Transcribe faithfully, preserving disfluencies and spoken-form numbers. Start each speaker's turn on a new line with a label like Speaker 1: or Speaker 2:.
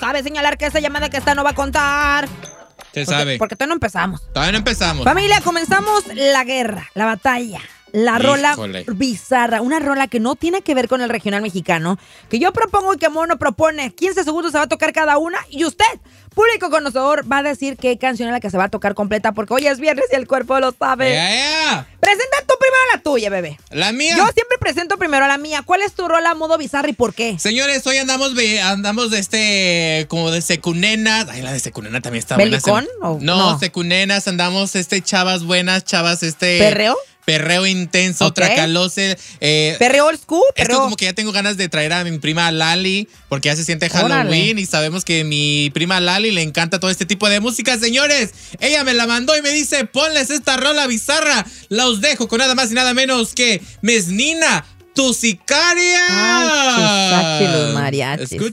Speaker 1: cabe señalar que esa llamada que está no va a contar.
Speaker 2: Se
Speaker 1: porque,
Speaker 2: sabe.
Speaker 1: Porque todavía no empezamos.
Speaker 2: Todavía no empezamos.
Speaker 1: Familia, comenzamos la guerra, la batalla. La rola
Speaker 2: Híjole.
Speaker 1: bizarra, una rola que no tiene que ver con el regional mexicano, que yo propongo y que Mono propone. quince segundos se va a tocar cada una y usted, público conocedor, va a decir qué canción es la que se va a tocar completa, porque hoy es viernes y el cuerpo lo sabe.
Speaker 2: Yeah, yeah.
Speaker 1: Presenta tú primero la tuya, bebé.
Speaker 2: La mía.
Speaker 1: Yo siempre presento primero la mía. ¿Cuál es tu rola modo bizarra y por qué?
Speaker 2: Señores, hoy andamos de, andamos de este, como de secunenas. Ay, la de secunena también está buena.
Speaker 1: ¿Belicón?
Speaker 2: No,
Speaker 1: no,
Speaker 2: secunenas, andamos este, chavas buenas, chavas este...
Speaker 1: ¿Perreo?
Speaker 2: Perreo intenso,
Speaker 1: Ok.
Speaker 2: tracalose. Eh,
Speaker 1: ¿Perreo old school?
Speaker 2: Esto
Speaker 1: Perreo...
Speaker 2: como que ya tengo ganas de traer a mi prima Lali, porque ya se siente Halloween.
Speaker 1: Órale.
Speaker 2: Y sabemos que mi prima Lali le encanta todo este tipo de música. Señores, ella me la mandó y me dice, ponles esta rola bizarra. La os dejo con nada más y nada menos que Mesnina, tu sicaria.
Speaker 1: Ay, Chusachi, los mariachis.
Speaker 2: Escucha.